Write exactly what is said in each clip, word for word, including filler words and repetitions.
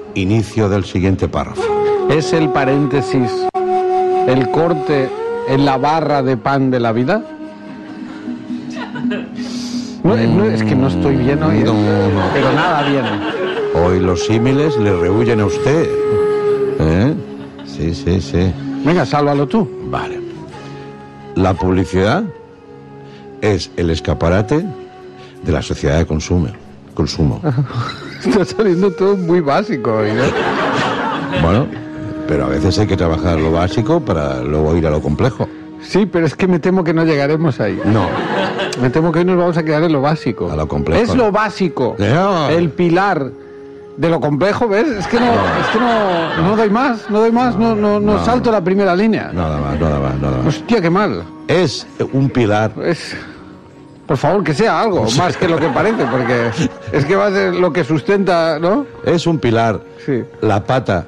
inicio del siguiente párrafo. ¿Es el paréntesis el corte en la barra de pan de la vida? No, no, es que no estoy bien hoy, No, no. pero nada bien. Hoy los símiles le rehuyen a usted. ¿Eh? Sí, sí, sí. Venga, sálvalo tú. Vale. La publicidad es el escaparate de la sociedad de consumo. Consumo. Está saliendo todo muy básico hoy, ¿no? Bueno, pero a veces hay que trabajar lo básico para luego ir a lo complejo. Sí, pero es que me temo que no llegaremos ahí. No. Me temo que hoy nos vamos a quedar en lo básico. A lo complejo. Es lo básico. No. El pilar de lo complejo, ¿ves? Es que no, es que no, no doy más, no doy más, no, no, no, no. salto la primera línea. Nada más, nada más, nada más. Hostia, qué mal. Es un pilar. Es... Por favor, que sea algo, más que lo que parece, porque es que va a ser lo que sustenta, ¿no? Es un pilar. Sí. La pata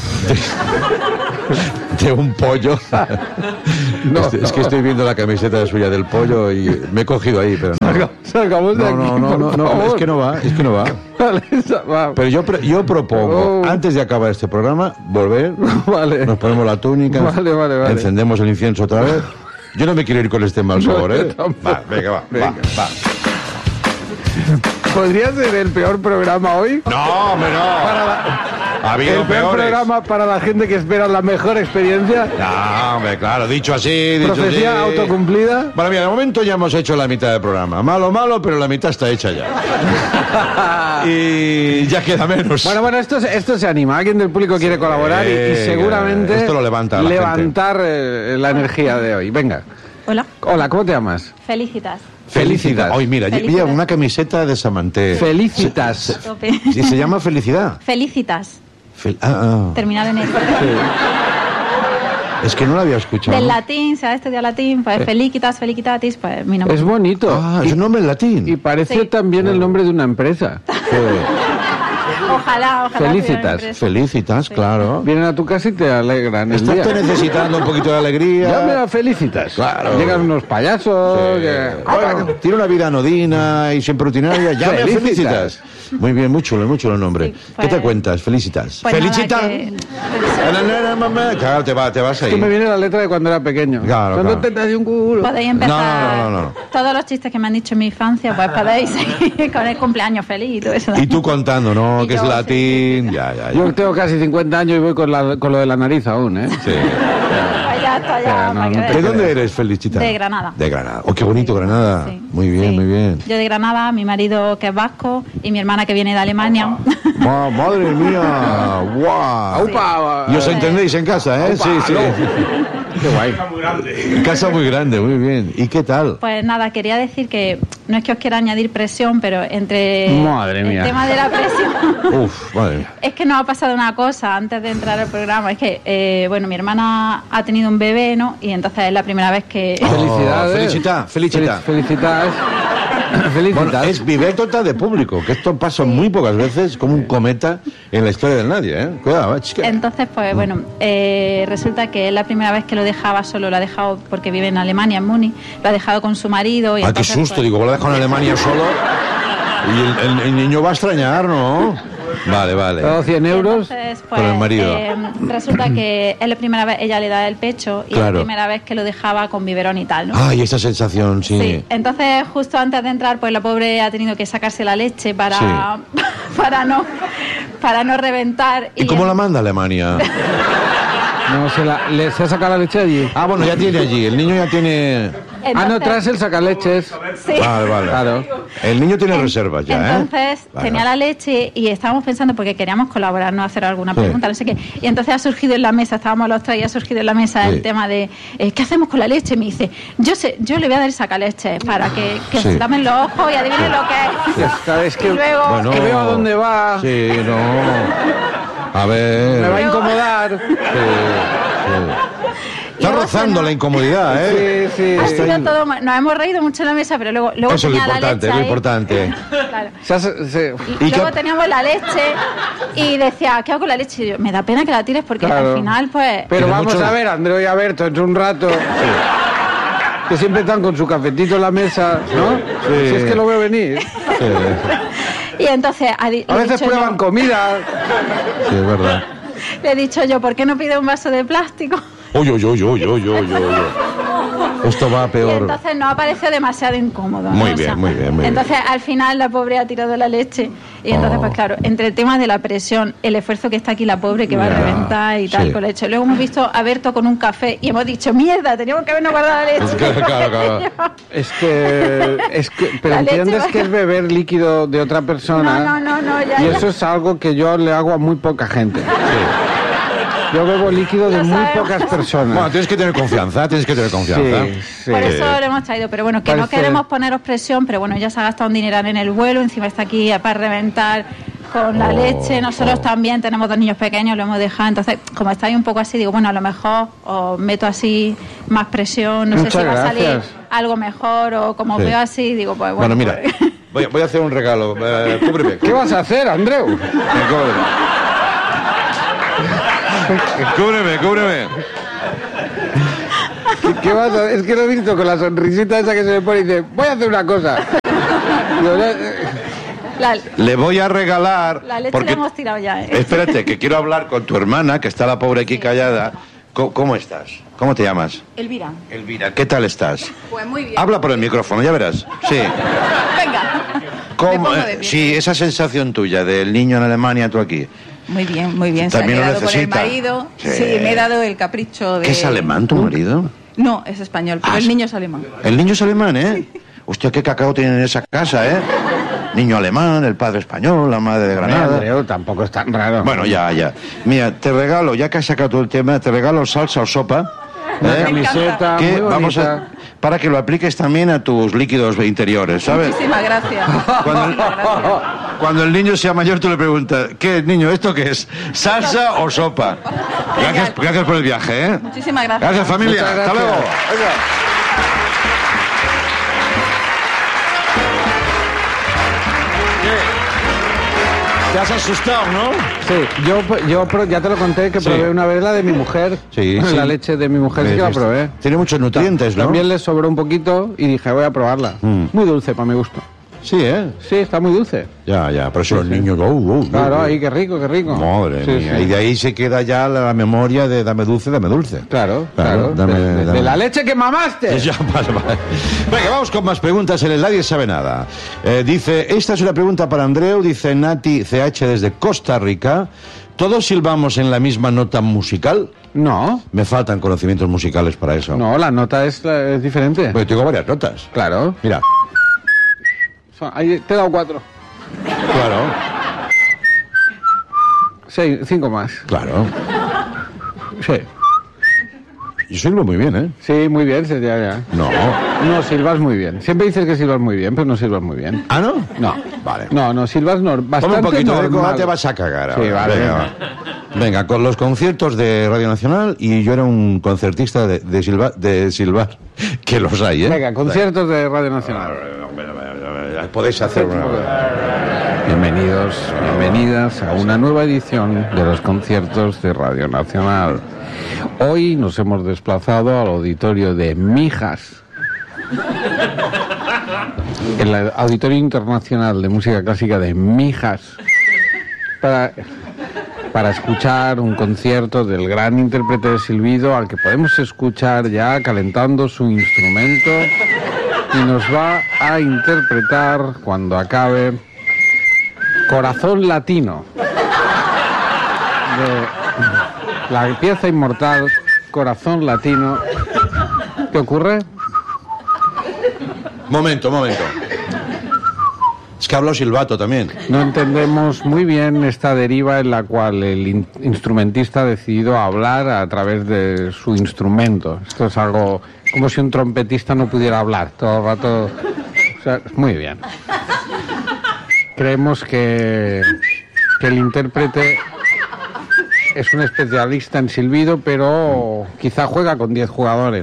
de, de un pollo. No, es, es que no. estoy viendo la camiseta suya del pollo y me he cogido ahí, pero no. Salga- Salgamos de No, aquí, no, no, por no, no, favor. es que no va, es que no va. Vale, esa- va. Pero yo, pre- yo propongo, Oh. antes de acabar este programa, volver, Vale. nos ponemos la túnica, Vale, vale, vale. encendemos el incienso otra vez. Yo no me quiero ir con este mal No, sabor, yo ¿eh? tampoco. Va, venga, va, Venga. va, va. ¿Podría ser el peor programa hoy? No, hombre, no. Para la- Ha habido el peor peores. programa para la gente que espera la mejor experiencia. No, hombre, claro, dicho así, dicho Profecía así. autocumplida. Bueno, mira, de momento ya hemos hecho la mitad del programa. Malo, malo, pero la mitad está hecha ya. Y ya queda menos. Bueno, bueno, esto, se- esto se anima. Alguien del público quiere colaborar y, y Venga, seguramente esto lo levanta a la levantar eh, la energía de hoy. Venga. Hola. Hola, ¿cómo te llamas? Felicitas. Felicitas. Hoy mira, Felicitas. lleva una camiseta de Samanté. Felicitas. Tope. Sí, se llama Felicidad. Felicitas. Fel- ah, ah. Terminado en el. Es que no la había escuchado. Del latín, se ha estudiado latín, pues felicitas, felicitatis, pues mi nombre. Es bonito. Ah, es un nombre en latín. Y parece Sí. también el nombre de una empresa. Joder. Ojalá, ojalá. Felicitas. tuviera empresa. Felicitas, claro. Vienen a tu casa y te alegran el Estás día. necesitando un poquito de alegría. Ya me la felicitas. Claro. Llegan unos payasos. Sí. que- Bueno, tiene una vida anodina y siempre rutinaria. Ya me Felicitas. felicitas. Muy bien, muy chulo, muy chulo el nombre. Sí, pues- ¿Qué te cuentas? Felicitas. Pues Felicita. nada, que- Claro, te, va, te vas a Es que ir. me viene la letra de cuando era pequeño. Claro, Cuando claro. te te di un culo. Podéis empezar. No, no, no, no, no. Todos los chistes que me han dicho en mi infancia, pues podéis seguir con el cumpleaños feliz y todo eso. Y tú contando, ¿no? Y Que es yo, latín. Ya, ya, ya. Yo tengo casi cincuenta años y voy con, la, con lo de la nariz aún, ¿eh? Sí. Pues ya está, ya. Ya, no, para que no te veas. ¿De dónde eres, Felicita? De Granada. De Granada. Oh, qué bonito Granada. Sí. Muy bien, Sí. muy bien. Yo de Granada, mi marido que es vasco y mi hermana que viene de Alemania. Ma- madre mía. Guau. ¡Aupa! Y os entendéis en casa, ¿eh? Aupa, Sí, sí. Qué guay. Casa muy grande, muy bien. ¿Y qué tal? Pues nada, quería decir que no es que os quiera añadir presión, pero entre Madre mía. el tema de la presión Uf, madre mía. es que nos ha pasado una cosa antes de entrar al programa. Es que, eh, bueno, mi hermana ha tenido un bebé, ¿no? Y entonces es la primera vez que... Felicidades. Oh, felicita, felicita. Fel- Felicitas. Bueno, Felicitas. es vivétota de público, que esto pasa muy pocas veces como un cometa en la historia del nadie, ¿eh? Cuidado, eh, chica. Entonces, pues bueno, eh, resulta que es la primera vez que lo dejaba solo, lo ha dejado porque vive en Alemania, en Múnich, lo ha dejado con su marido. Y Ah, qué entonces, susto, pues, digo, lo dejo en Alemania solo y el, el- el niño va a extrañar, ¿no? Vale, vale. Dado cien euros. Entonces, pues, Con el marido. eh, resulta que es la primera vez, ella le da el pecho y Claro. es la primera vez que lo dejaba con biberón y tal, ¿no? Ay, esa sensación, sí. Sí, entonces justo antes de entrar, pues la pobre ha tenido que sacarse la leche para, Sí. para no para no reventar. ¿Y cómo la manda a Alemania? No, se, la, le, se ha sacado la leche allí. Ah, bueno, ya tiene allí, el niño ya tiene... Ah, no, traes el sacaleches. Sí. Vale, vale. Claro. El niño tiene reservas ya, ¿eh? Entonces Vale, tenía vale. la leche y estábamos pensando porque queríamos colaborar, no hacer alguna Sí. pregunta, no sé qué. Y entonces ha surgido en la mesa, estábamos los tres y ha surgido en la mesa Sí. el tema de eh, ¿qué hacemos con la leche? Me dice, yo sé, yo le voy a dar el sacaleche para que, que Sí. se tapen los ojos y adivinen lo que es. Sabes que Y luego, Bueno, que veo a dónde va. Sí, no. A ver... Me va a Luego- incomodar. Sí, sí. Está luego rozando suena- la incomodidad, ¿eh? Sí, sí. ha Está sido ahí- todo, nos hemos reído mucho en la mesa, pero luego, luego Eso es lo tenía la importante, leche es lo ahí. importante. Claro. Se hace- se- Y, ¿Y luego qué- teníamos la leche y decía, ¿qué hago con la leche? Y yo, me da pena que la tires porque Claro. al final, pues... Pero Tiene vamos mucho- a ver, Andreu y Alberto, entre un rato. Que siempre están con su cafetito en la mesa, ¿no? Sí. Si es que lo veo venir. Sí. Y entonces... Ha di- A le he veces dicho prueban yo- comida. Sí, es verdad. Le he dicho yo, ¿por qué no pide un vaso de plástico? Uy, uy, uy, uy, uy, uy, uy, uy. Esto va Y peor. entonces no ha parecido demasiado incómodo, ¿no? Muy bien, muy bien, muy bien. Entonces al final la pobre ha tirado la leche y entonces Oh. pues claro, entre el tema de la presión, el esfuerzo que está aquí la pobre que va Ya, a reventar y tal sí. con leche. Luego hemos visto a Berto con un café y hemos dicho, mierda, teníamos que habernos guardado la leche. Es que, claro, claro. Es que, es que pero La leche entiendes va- que es beber líquido de otra persona. No, no, no, no, ya, Y ya. eso es algo que yo le hago a muy poca gente. Yo bebo líquido de Lo muy sabemos. pocas personas. Bueno, tienes que tener confianza, tienes que tener confianza. Sí, sí. Por eso lo hemos traído, pero bueno, que no Parece- queremos poneros presión, pero bueno, ya se ha gastado un dineral en el vuelo, encima está aquí para reventar con la Oh, leche. Nosotros oh. también tenemos dos niños pequeños, lo hemos dejado, entonces como estáis un poco así, digo, bueno, a lo mejor os meto así más presión, no Muchas sé si va a salir gracias. algo mejor o como Sí. veo así, digo, pues Bueno, bueno. mira, pues- voy, voy a hacer un regalo. Eh, cúbreme. ¿Qué vas a hacer, Andreu? Cúbreme. Cúbreme, cúbreme. ¿Qué, qué vas a hacer? Es que lo he visto con la sonrisita esa que se me pone y dice, voy a hacer una cosa. Digo, "Ya, eh". la, Le voy a regalar. la leche porque... la hemos tirado ya, ¿eh? Espérate, que quiero hablar con tu hermana, que está la pobre aquí callada. ¿Cómo, cómo estás? ¿Cómo te llamas? Elvira. Elvira, ¿qué tal estás? Pues muy bien. Habla por el micrófono, ya verás. Sí. Venga. ¿Cómo, Me pongo de eh, pie. sí, esa sensación tuya del niño en Alemania, tú aquí. Muy bien, muy bien. También Se ha lo quedado con el necesita. marido. Sí. Sí. me he dado el capricho de... ¿Qué es alemán tu marido? No, es español, pero Ah, el sí. niño es alemán. El niño es alemán, ¿eh? Hostia, qué cacao tienen en esa casa, ¿eh? Niño alemán, el padre español, la madre de Granada. Andreu, tampoco es tan raro. Bueno, ya, ya. Mira, te regalo, ya que has sacado todo el tema, te regalo salsa o sopa. Una ¿eh? camiseta Que muy bonita. vamos a, para que lo apliques también a tus líquidos interiores, ¿sabes? Muchísimas gracias. Cuando el, Muchísimas gracias. cuando el niño sea mayor, tú le preguntas, ¿qué, niño, esto qué es? ¿Salsa o sopa? Gracias, gracias por el viaje, ¿eh? Muchísimas gracias. Gracias, familia. Muchas Hasta gracias. luego. ¿Qué? Te has asustado, ¿no? Sí, yo, yo pro- ya te lo conté que Sí. probé una vez la de mi mujer. Sí, La sí. leche de mi mujer sí que la probé. Tiene muchos nutrientes, ¿no? También le sobró un poquito y dije, voy a probarla. Mm. Muy dulce para mi gusto. Sí, ¿eh? Sí, está muy dulce. Ya, ya, pero si los sí. niños... oh, oh, oh, Claro, oh. ahí, qué rico, qué rico. Madre Sí, mía, sí. y de ahí se queda ya la memoria de dame dulce, dame dulce. Claro, Claro, claro. dame- de, de- dame. de la leche que mamaste. Ya, vale, vale. Venga, vamos con más preguntas en el Nadie Sabe Nada. Eh, dice, esta es una pregunta para Andreu, dice Nati C H desde Costa Rica. ¿Todos silbamos en la misma nota musical? No, Me faltan conocimientos musicales para eso. no, la nota es, la- es diferente. Porque tengo varias notas. Claro. Mira, Son- ahí te he dado cuatro. claro, Seis, cinco más. claro. Sí. Yo silbo muy bien, ¿eh? Sí, muy bien, sí, ya, ya. No. No, silbas muy bien. Siempre dices que silbas muy bien, pero no silbas muy bien. ¿Ah, no? No. Vale. No, no, silbas no, Ponme bastante un poquito de normal. cola, te vas a cagar. Sí, ahora. vale. Venga, va. Venga, con los conciertos de Radio Nacional y yo era un concertista de, de, silba- de silbar, que los hay, ¿eh? Venga, conciertos de Radio Nacional. Podéis hacer una... Bienvenidos, bienvenidas a una nueva edición de los conciertos de Radio Nacional. Hoy nos hemos desplazado al auditorio de Mijas, el Auditorio Internacional de Música Clásica de Mijas, para, para escuchar un concierto del gran intérprete de silbido al que podemos escuchar ya calentando su instrumento y nos va a interpretar cuando acabe Corazón Latino, de la pieza inmortal Corazón Latino. ¿Qué ocurre? Momento, momento. Es que hablo silbato también. No entendemos muy bien esta deriva en la cual el in- instrumentista ha decidido hablar a través de su instrumento. Esto es algo como si un trompetista no pudiera hablar todo el rato. O sea, muy bien. Creemos que, que el intérprete es un especialista en silbido, pero quizá juega con diez jugadores.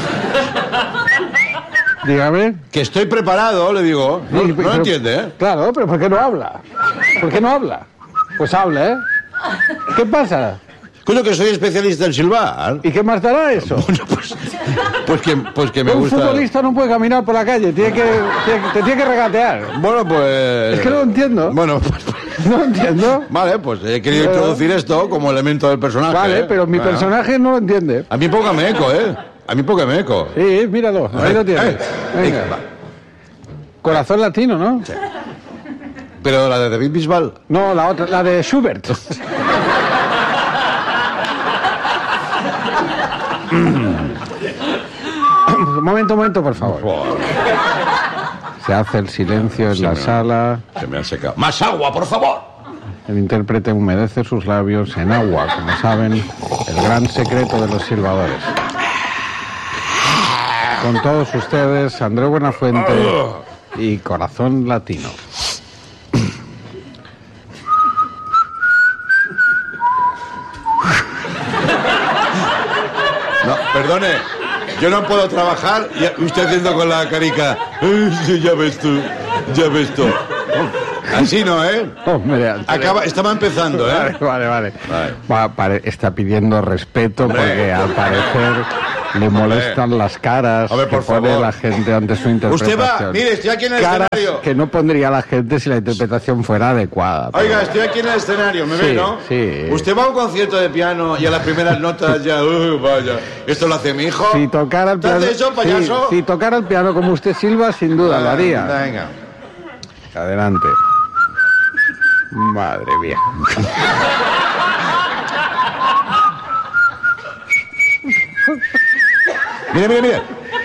Dígame. Que estoy preparado, le digo. No, Sí, no pero- lo entiende, ¿eh? Claro, pero ¿por qué no habla? ¿Por qué no habla? Pues hable, ¿eh? ¿Qué pasa? Coño, que soy especialista en silbar. ¿Y qué más dará eso? Bueno, pues, Pues que, pues que me Un gusta. futbolista no puede caminar por la calle, tiene que, tiene, te tiene que regatear. Bueno, pues. Es que no lo entiendo. Bueno, pues. No lo entiendo. Vale, pues he querido Pero- introducir esto como elemento del personaje. Vale, ¿eh? pero mi Ah. personaje no lo entiende. A mí póngame eco, ¿eh? A mí póngame eco. Sí, míralo, ahí lo tienes. Eh, Venga. eh, va. Corazón latino, ¿no? Pero la de David Bisbal. No, la otra, la de Schubert. Un momento, un momento, por favor. Se hace el silencio en Sí, la me- sala. Se me ha secado. ¡Más agua, por favor! El intérprete humedece sus labios en agua, como saben, el gran secreto de los silbadores. Con todos ustedes, Andreu Buenafuente y Corazón Latino. No, perdone. Yo no puedo trabajar y usted haciendo con la carica. "Ay, sí, ya ves tú, ya ves tú". Así no, ¿eh? Hombre, Acaba, estaba empezando, Vale, ¿eh? vale, vale. Vale. Va, pare- está pidiendo respeto Hombre. porque al parecer le molestan las caras Hombre, que por pone favor. la gente ante su interpretación. Usted va, mire, estoy aquí en el Caras escenario. que no pondría la gente si la interpretación fuera adecuada. pero- Oiga, estoy aquí en el escenario, ¿me Sí, ve, no? sí. Usted va a un concierto de piano y a las primeras notas ya, uy, vaya, esto lo hace mi hijo. Si tocara el piano, ¿Te hace eso, sí, payaso? si tocara el piano como usted silba, sin duda lo haría. Venga. Adelante. Madre mía. Mire, mire, mire.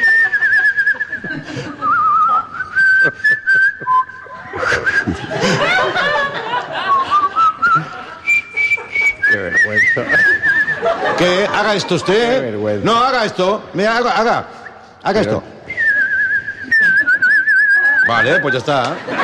Qué vergüenza. Que haga esto usted, Qué ¿eh? vergüenza. No, haga esto. Mira, haga, haga. Haga esto. Vale, pues ya está.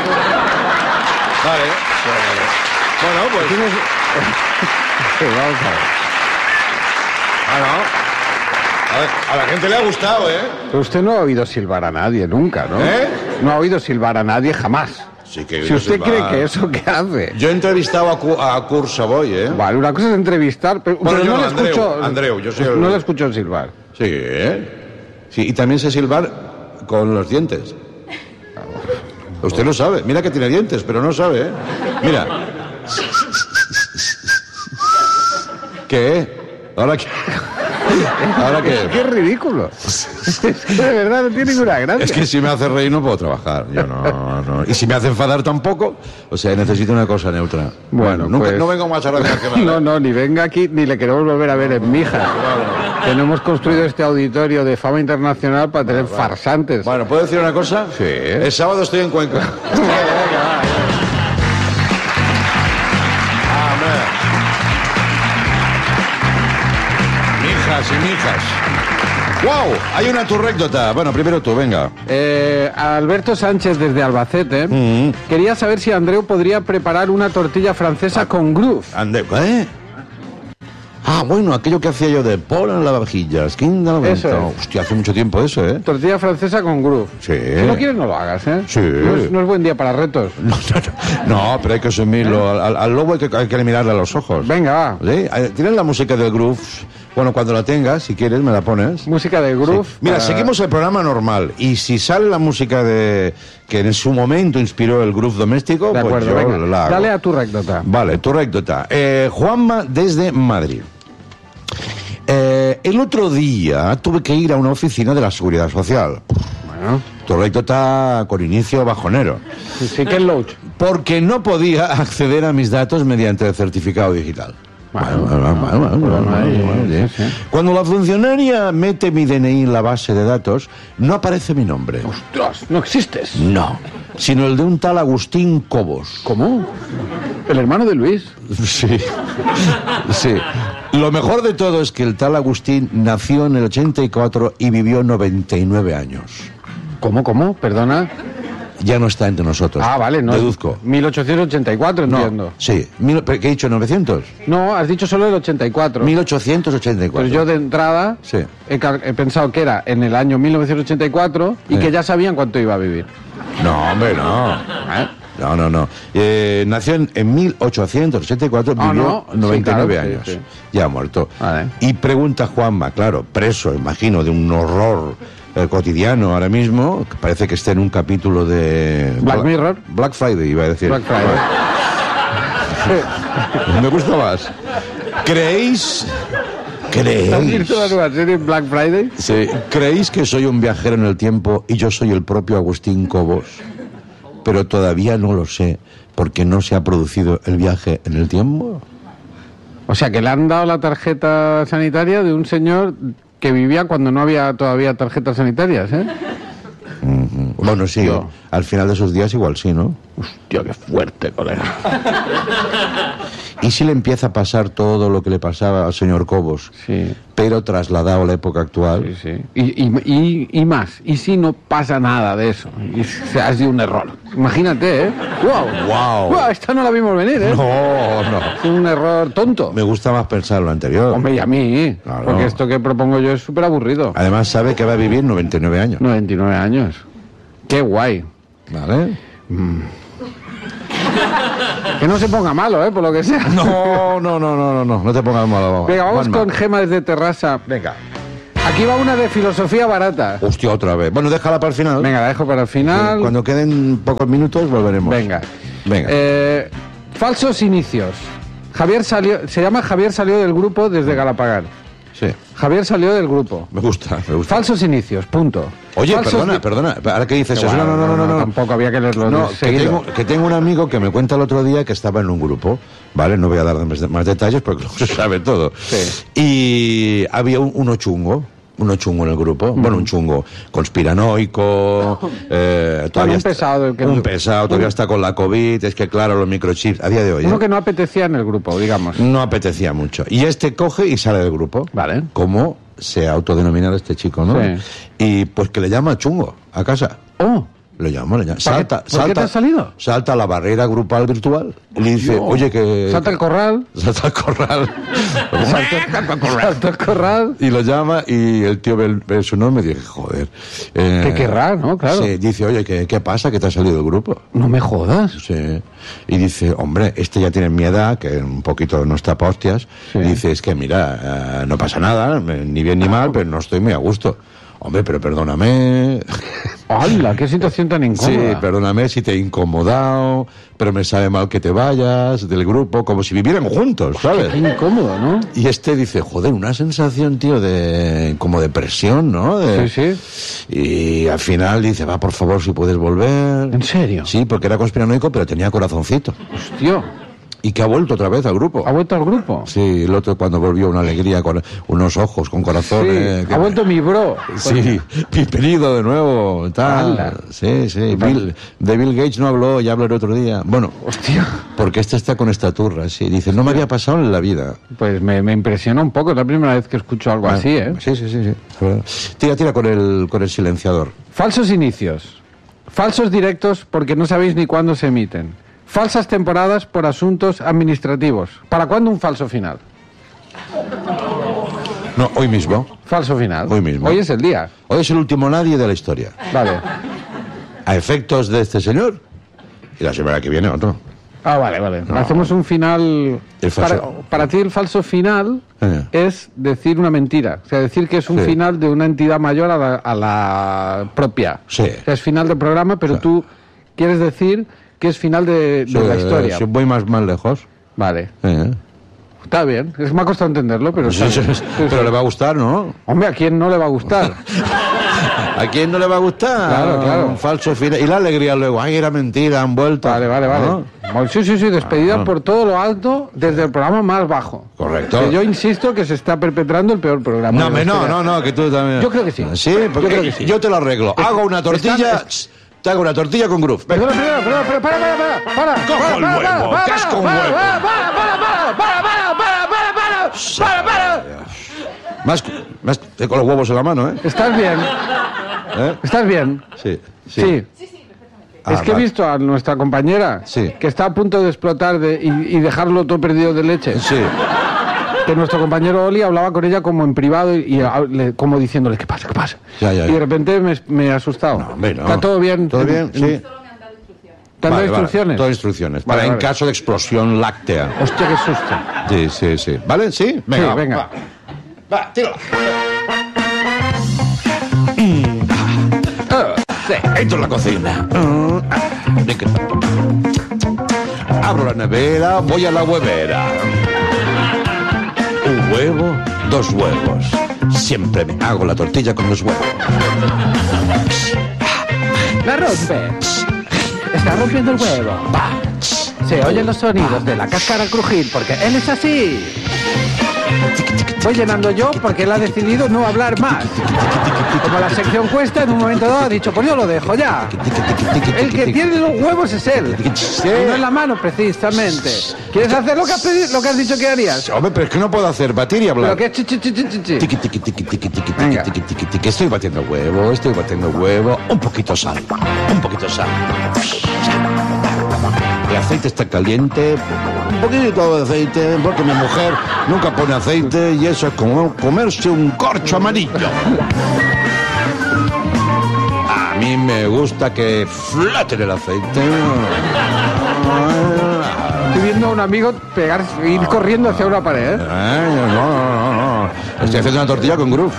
Vale. Bueno, pues. Tienes- Sí, vamos a ver. Ah, no. A, ver, a la gente le ha gustado, ¿eh? Pero usted no ha oído silbar a nadie nunca, ¿no? ¿Eh? No ha oído silbar a nadie jamás. Sí que he Si oído usted silbar. cree que eso que hace. Yo he entrevistado a, Cu- a Kurt Savoy, ¿eh? Vale, una cosa es entrevistar, pero, Bueno, pero yo no no, le Andreu, escucho. Andreu, yo soy el- No le escucho silbar. Sí, ¿eh? Sí, y también sé silbar con los dientes. Usted lo sabe. Mira que tiene dientes, pero no sabe, ¿eh? Mira. ¿Qué? ¿Ahora qué? ¿Ahora qué? Qué ridículo. Es que de verdad no tiene ninguna gracia. Es que si me hace reír no puedo trabajar. Yo no, no. Y si me hace enfadar tampoco, o sea, necesito una cosa neutra. Bueno, nunca, pues- no vengo más a gracias que me No, no, ni venga aquí, ni le queremos volver a ver en Mijas. Que no hemos construido este auditorio de fama internacional para tener farsantes. Bueno, ¿puedo decir una cosa? Sí. El sábado estoy en Cuenca. Ah, hombre. Mijas y mijas. ¡Wow! Hay una turrécdota. Bueno, primero tú, venga. Eh, Alberto Sánchez desde Albacete Mm. quería saber si Andreu podría preparar una tortilla francesa con groove. Ande, ¿eh? Ah, bueno, aquello que hacía yo de pon en la vajilla, skin de la Eso venta. es. Hostia, hace mucho tiempo eso, ¿eh? Tortilla francesa con groove. Sí. Si no quieres, no lo hagas, ¿eh? Sí. No es, no es buen día para retos. No, no, no, pero hay que asumirlo. Al, al lobo hay que, hay que mirarle a los ojos. Venga, va. ¿Sí? Eh, ¿Tienes la música del groove? Bueno, cuando la tengas, si quieres, me la pones. Música de groove. Sí. Mira, para- seguimos el programa normal. Y si sale la música de que en su momento inspiró el groove doméstico, De acuerdo, pues yo venga. la hago. Dale a tu rectota. Vale, tu rectota. Eh, Juanma desde Madrid. Eh, el otro día tuve que ir a una oficina de la Seguridad Social. Bueno, Tu rectota con inicio bajonero. sí, sí que es Loach. Porque no podía acceder a mis datos mediante el certificado digital. Bueno, Bueno, bueno, bueno, bueno, ahí, bueno, sí, sí. Cuando la funcionaria mete mi D N I en la base de datos, no aparece mi nombre. ¡Ostras! No existes. No, sino el de un tal Agustín Cobos. ¿Cómo? ¿El hermano de Luis? Sí, sí. Lo mejor de todo es que el tal Agustín nació en el ochenta y cuatro y vivió noventa y nueve años. ¿Cómo, cómo? Perdona. Ya no está entre nosotros. Ah, vale, no. Deduzco. mil ochocientos ochenta y cuatro, entiendo. No, sí. Mil- ¿Qué he dicho? ¿novecientos? No, has dicho solo el ochenta y cuatro. mil ochocientos ochenta y cuatro. Pues yo de entrada Sí. he, cal- he pensado que era en el año mil novecientos ochenta y cuatro y Sí. que ya sabían cuánto iba a vivir. No, hombre, no. ¿Eh? No, no, no. Eh, nació en, en mil ochocientos ochenta y cuatro, Ah, vivió no. noventa y nueve Sí, claro, años. sí, sí. Ya ha muerto. Vale. Y pregunta Juanma, claro, preso, imagino, de un horror eh, cotidiano ahora mismo, que parece que esté en un capítulo de... Black Mirror. Black Friday, iba a decir. Black Friday. Me gusta más. ¿Creéis... ¿Has ¿Creéis? visto la nueva serie Black Friday? Sí. ¿Creéis que soy un viajero en el tiempo y yo soy el propio Agustín Cobos? Pero todavía no lo sé, porque no se ha producido el viaje en el tiempo. O sea, que le han dado la tarjeta sanitaria de un señor que vivía cuando no había todavía tarjetas sanitarias, ¿eh? Mm, Bueno, sí, Hostia. al final de esos días igual sí, ¿no? Hostia, qué fuerte, colega. ¿Y si le empieza a pasar todo lo que le pasaba al señor Cobos, Sí, pero trasladado a la época actual? sí, sí. Y, y, y, y más, ¿y si no pasa nada de eso? Y se ha sido un error. Imagínate, ¿eh? ¡Wow! ¡Guau! ¡Wow! Esta no la vimos venir, ¿eh? No, no. Es un error tonto. Me gusta más pensar lo anterior. Hombre, y a mí, Claro. porque esto que propongo yo es súper aburrido. Además sabe que va a vivir noventa y nueve años. noventa y nueve años. ¡Qué guay! ¿Vale? Que no se ponga malo, ¿eh? Por lo que sea. No, no, no, no, no, no, no te pongas malo. Venga, vamos Juanma. con Gema desde Terrassa. Venga. Aquí va una de filosofía barata. Hostia, otra vez. Bueno, déjala para el final. Venga, la dejo para el final. Cuando queden pocos minutos volveremos. Venga. Venga. Eh, falsos inicios. Javier salió, se llama Javier salió del grupo desde Galapagar. Sí. Javier salió del grupo. Me gusta, me gusta. Falsos inicios, punto. Oye, Falsos perdona, di- perdona. Ahora que dices Que eso. bueno, No, no, no, no, no. Tampoco había que leerlo No, de que seguido. tengo, que tengo un amigo que me cuenta el otro día que estaba en un grupo, ¿vale? No voy a dar más, más detalles porque no se sabe todo. Sí. Y había un, uno chungo, uno chungo en el grupo, bueno, un chungo conspiranoico, eh, todavía un está- pesado, que un no- pesado, todavía está con la COVID, es que claro, los microchips, a día de hoy, Uno ¿eh? que no apetecía en el grupo, digamos. no apetecía mucho. Y este coge y sale del grupo. Vale. Como se autodenomina este chico, ¿no? Sí. Y pues que le llama chungo a casa. ¡Oh! Le llamo, le llamo. ¿Para qué- Salta, por qué salta, te has salido? Salta a la barrera grupal virtual y le dice, Dios. oye, que... Salta el corral. Salta al corral. Salta el corral. Y lo llama y el tío ve, el- ve su nombre y dice, joder. eh, ¿Qué querrá, no? Claro. Sí, dice, oye, ¿qué, qué pasa? ¿Que te has salido del grupo? No me jodas. Sí. Y dice, hombre, este ya tiene mi edad, que un poquito no está pa' hostias. Sí. Y dice, es que mira, eh, no pasa nada, eh, ni bien ni mal, pero no estoy muy a gusto. Hombre, pero perdóname. ¡Hala! ¡Qué situación tan incómoda! Sí, perdóname si te he incomodado, pero me sabe mal que te vayas del grupo, como si vivieran juntos, ¿sabes? Qué incómodo, ¿no? Y este dice, joder, una sensación, tío, de como de presión, ¿no? De- Sí, sí. Y al final dice, va, por favor, si puedes volver. ¿En serio? Sí, porque era conspiranoico, pero tenía corazoncito. Hostia. Y que ha vuelto otra vez al grupo. ¿Ha vuelto al grupo? Sí, el otro cuando volvió una alegría con unos ojos, con corazón. Sí, eh, que- ha vuelto mi bro. Sí, bienvenido de nuevo. Tal. Hala. Sí, sí. Bill- de Bill Gates no habló, ya habló el otro día. Bueno, Hostia. porque este está con esta turra, sí. Dice, no me había pasado en la vida. Pues me, me impresiona un poco. Es la primera vez que escucho algo así, ¿eh? Sí, sí, sí, sí. la verdad. Tira, tira con el, con el silenciador. Falsos inicios. Falsos directos porque no sabéis ni cuándo se emiten. Falsas temporadas por asuntos administrativos. ¿Para cuándo un falso final? No, hoy mismo. Falso final. Hoy mismo. Hoy es el día. Hoy es el último nadie de la historia. Vale. A efectos de este señor. Y la semana que viene otro. Ah, vale, vale. Hacemos un final... El falso- Para, para ti el falso final Eh. es decir una mentira. O sea, decir que es un Sí. final de una entidad mayor a la, a la propia. Sí. O sea, es final del programa, pero Sí. tú quieres decir que es final de, de Sí, la historia. Si voy más, más lejos. Vale. Eh. Está bien. Es, me ha costado entenderlo, pero está Sí, sí, bien. sí. Sí, Pero sí. le va a gustar, ¿no? Hombre, ¿a quién no le va a gustar? ¿A quién no le va a gustar? Claro, claro. Un falso final. Y la alegría luego. Ay, era mentira, han vuelto. Vale, vale, vale. ¿No? Bueno, Sí, sí, sí, despedida Ah. por todo lo alto desde el programa más bajo. Correcto. Que yo insisto que se está perpetrando el peor programa. No, de la me- no, historia. no, no, que tú también. Yo creo que sí. Sí, porque Yo creo que sí. yo te lo arreglo. Hago una tortilla, Están- ch, te hago una tortilla con groove. Venga. Perdona, perdona, perdona, pero para, para, para, para. Cojo para, el para, huevo, para, casco un para, huevo. para, para, para, para, para, para, para, para, para, para. Más, más eh, con los huevos en la mano, ¿eh? ¿Estás bien? ¿Eh? ¿Estás bien? Sí, Sí. Ah, Es que he vale. visto a nuestra compañera Sí. que está a punto de explotar de, y, y dejarlo todo perdido de leche. Sí. Que nuestro compañero Oli hablaba con ella como en privado y, y a- le- como diciéndole, ¿qué pasa? ¿Qué pasa? Ya, ya, Y de ya. repente me, me he asustado. No, hombre, no. ¿Está todo bien? ¿Todo bien? Sí. ¿Dando Vale, vale, instrucciones? todo instrucciones. Vale, para en vale. caso de explosión láctea. Hostia, qué susto. Sí, sí, sí. ¿Vale? ¿Sí? Venga, Sí, va, venga. Va, va tírala. Sí. Entro en la cocina. Mm, ah, venga. Abro la nevera, voy a la huevera. Un huevo, dos huevos. Siempre me hago la tortilla con los huevos. La rompe. Está rompiendo el huevo. Pa. Se oyen los sonidos de la cáscara crujir porque él es así. Voy llenando yo porque él ha decidido no hablar más. Como la sección cuesta, en un momento dado ha dicho, pues yo lo dejo ya. El que tiene los huevos es él. Y no en la mano, precisamente. ¿Quieres hacer lo que has, pedido, lo que has dicho que harías? Hombre, pero es que no puedo hacer batir y Pero hablar. que es chi, chi, chi, chi, chi, chi. Tiqui, tiqui, tiqui, tiqui, tiqui, Venga. tiqui, tiqui, tiqui, tiqui. Estoy batiendo huevo, estoy batiendo huevo. Un poquito sal, un poquito sal. El aceite está caliente, un poquito de aceite, porque mi mujer nunca pone aceite y eso es como comerse un corcho amarillo. A mí me gusta que flote en el aceite. Estoy viendo a un amigo pegar, ir corriendo hacia una pared, ¿eh? Ay, no, no, no, no. Estoy haciendo una tortilla con groove.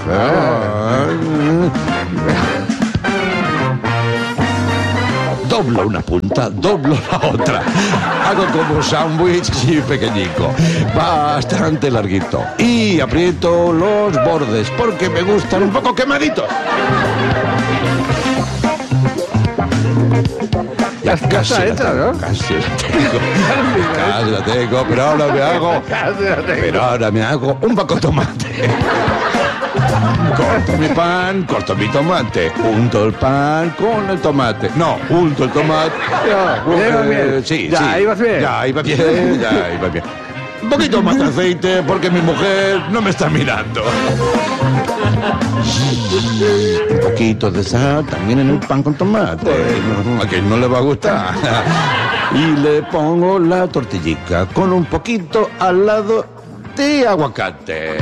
Doblo una punta, doblo la otra. Hago como un sándwich así pequeñico, bastante larguito. Y aprieto los bordes porque me gustan un poco quemaditos. Ya Ya casi está la hecha, tengo, ¿no? casi la tengo. Casi la tengo, pero ahora me hago... Pero ahora me hago un paco de tomate. Corto mi pan, corto mi tomate. Unto el pan con el tomate. No, unto el tomate. Ya, ya iba bien. Sí, Ya, sí. ibas bien. Ya, iba bien, ya, iba bien. Un poquito más de aceite porque mi mujer no me está mirando. Un poquito de sal también en el pan con tomate. A quien no le va a gustar. Y le pongo la tortillica con un poquito al lado de aguacate.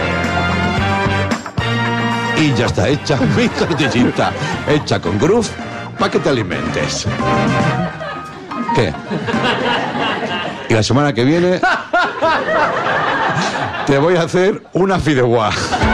Y ya está hecha mi tortillita, hecha con groove, para que te alimentes. ¿Qué? Y la semana que viene te voy a hacer una fideuá.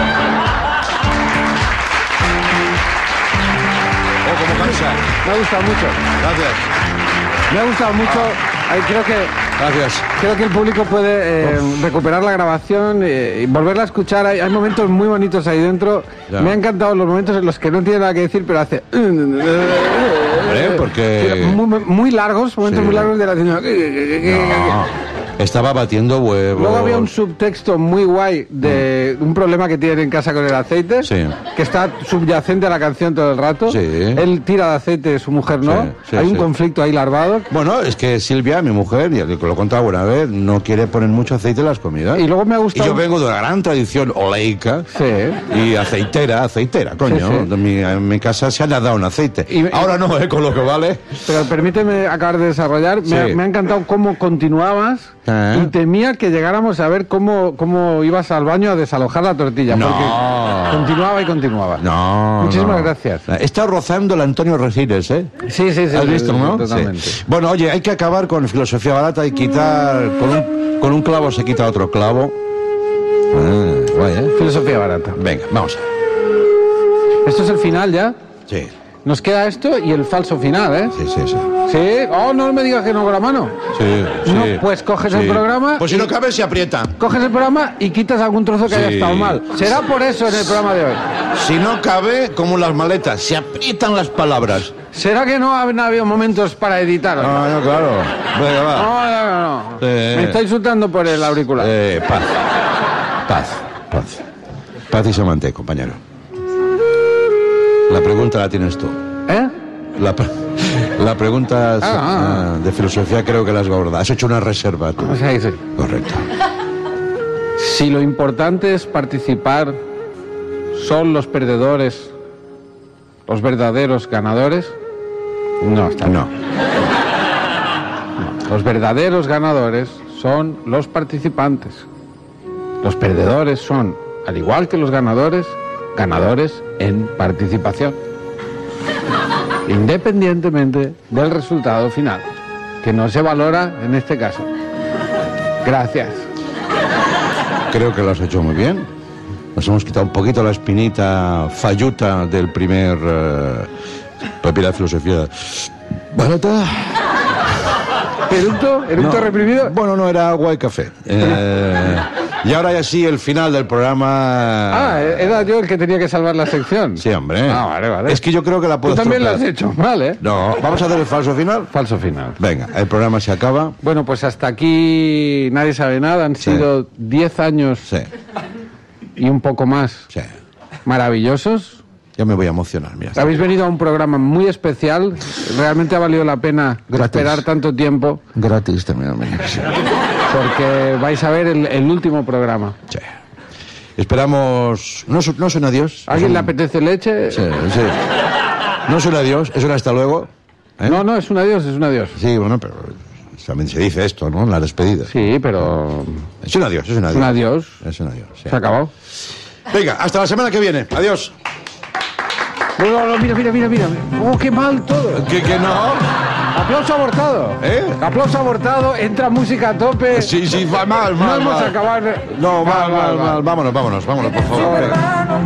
Oh, ¿cómo cansa? Me ha gustado mucho. Gracias. Me ha gustado mucho. Ay, creo que Gracias. creo que el público puede eh, recuperar la grabación eh, y volverla a escuchar. Hay, hay momentos muy bonitos ahí dentro. Ya. Me han encantado los momentos en los que no tiene nada que decir, pero hace... Hombre, porque... Muy, muy largos, momentos Sí. muy largos de la señora. No, estaba batiendo huevos. Luego había un subtexto muy guay de un problema que tiene en casa con el aceite, Sí. que está subyacente a la canción todo el rato. Sí. Él tira de aceite, su mujer no. Sí, sí, Hay un sí. conflicto ahí larvado. Bueno, es que Silvia, mi mujer, ya te lo he contado una vez, no quiere poner mucho aceite en las comidas. Y luego me ha gustado... Y yo vengo de una gran tradición oleica Sí. y aceitera, aceitera, coño. Sí, sí. En, mi, en mi casa se ha nadado en aceite. Y- Ahora no, ¿eh? Con lo que vale. Pero permíteme acabar de desarrollar. Me, ha, Sí. me ha encantado cómo continuabas Ah. y temía que llegáramos a ver cómo, cómo ibas al baño a desalojar la tortilla. No. Porque continuaba y continuaba. No. Muchísimas no. gracias. Está rozando el Antonio Resines, ¿eh? Sí, sí, sí. ¿Has sí, visto, sí, no? Totalmente. Sí. Bueno, oye, hay que acabar con filosofía barata y quitar... Con un, con un clavo se quita otro clavo. Ah, guay, ¿eh? Filosofía barata. Venga, vamos a ver. Esto es el final ya. Sí, Nos queda esto y el falso final, ¿eh? sí, sí, sí. Sí. Oh, no me digas que no con la mano. Sí, sí. No, pues coges el programa Pues si no cabe, se aprieta. Coges el programa y quitas algún trozo que haya Sí. estado mal. Será por eso en el programa de hoy. Si no cabe, como las maletas, se aprietan las palabras. ¿Será que no han habido momentos para editar? No, No, no, claro. Venga, va. no, no. no. Sí. Me está insultando por el auricular. Eh, paz. Paz, paz. Paz y semante, compañero. La pregunta la tienes tú. ¿Eh? La, pre- la pregunta Ah, ah, ah, de filosofía creo que la has guardado. Has hecho una reserva tú. O sea, sí. Correcto. Si lo importante es participar, ¿son los perdedores los verdaderos ganadores? No, está bien. No. Los verdaderos ganadores son los participantes. Los perdedores son, al igual que los ganadores, ganadores en participación, independientemente del resultado final. que no se valora en este caso. Gracias. Creo que lo has hecho muy bien. Nos hemos quitado un poquito la espinita falluta del primer eh, papel de filosofía barata. ¿Eructo? ¿Eructo No, reprimido? Bueno, no, era agua y café. Eh, y ahora ya sí, el final del programa... Ah, era yo el que tenía que salvar la sección. Sí, hombre. Ah, vale, vale. Es que yo creo que la Tú puedo también lo has estropear. hecho mal, ¿eh? No, ¿vamos a hacer el falso final? Falso final. Venga, el programa se acaba. Bueno, pues hasta aquí nadie sabe nada. Han Sí. sido diez años Sí, y un poco más sí. maravillosos. Ya me voy a emocionar, mira. Habéis venido a un programa muy especial. Realmente ha valido la pena Gratis. esperar tanto tiempo Gratis también, hombre. Sí. porque vais a ver el, el último programa. Sí. Esperamos... ¿No, su- no suena adiós? ¿A alguien Es le un- apetece leche? Sí, sí. No suena adiós, es un hasta luego. ¿eh? No, no, es un adiós, es un adiós. Sí, bueno, pero también se dice esto, ¿no? La despedida. Sí, pero Es un adiós, es un es adiós. un adiós. Es un adiós, sí. Se ha acabado. Venga, hasta la semana que viene. Adiós. No, no, no, mira, mira, mira, mira. Oh, qué mal todo. ¿Que, que no? Aplauso abortado. ¿Eh? Aplauso abortado, entra música a tope. Sí, sí, va mal, mal, No hemos mal. acabado. No, mal, mal, mal. Vámonos, vámonos, vámonos, por favor. Venga.